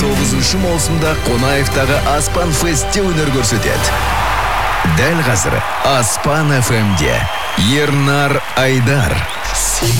9 маусымда Қонаевтағы Аспан Фестте өнер көрсетеді. Дәл қазір Аспан ФМ-де Ернар Айдар.